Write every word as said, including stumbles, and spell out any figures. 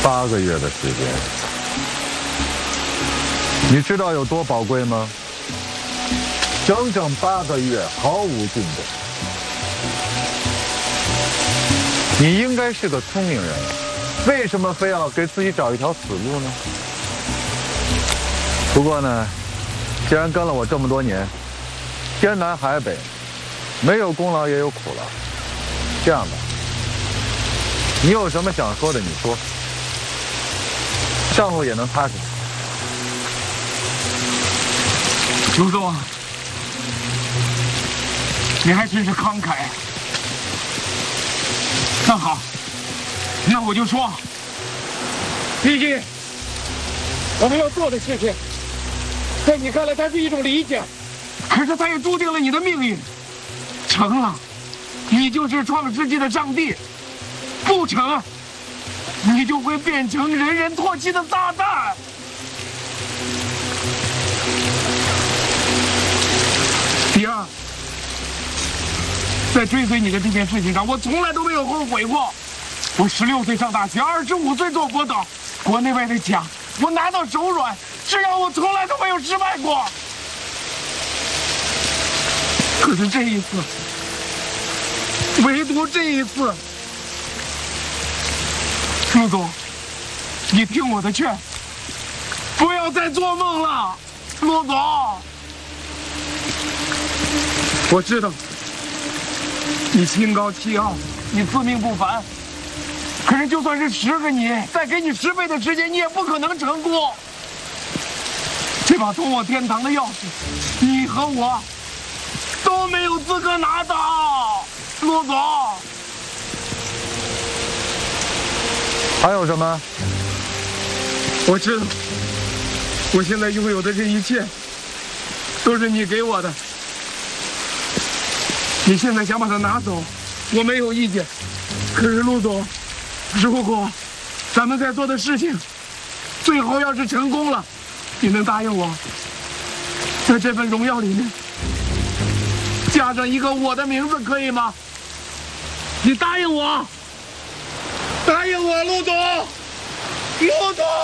八个月的时间，你知道有多宝贵吗？整整八个月，毫无进展。你应该是个聪明人，为什么非要给自己找一条死路呢？不过呢，既然跟了我这么多年，天南海北，没有功劳也有苦劳。这样吧，你有什么想说的你说，上路也能踏实。 刘总，你还真是慷慨。那好，那我就说，毕竟我们要做的事情，在你看来它是一种理解，可是它也注定了你的命运。成了，你就是创世纪的上帝；不成，你就会变成人人唾弃的撒旦。第二，在追随你的这件事情上，我从来都没有后悔过。我十六岁上大学，二十五岁做博导，国内外的奖我拿到手软，只要我从来都没有失败过。可是这一次，唯独这一次，陆总，你听我的劝，不要再做梦了，陆总。我知道你心高气傲，你自命不凡，可是就算是十个你，再给你十倍的时间，你也不可能成功。这把通往天堂的钥匙，你和我都没有资格拿到，陆总。 还有什么？ 我知道，我现在拥有的这一切，都是你给我的。你现在想把它拿走，我没有意见。可是陆总，如果咱们在做的事情，最后要是成功了，你能答应我，在这份荣耀里面加上一个我的名字，可以吗？你答应我，答应我，陆总，陆总。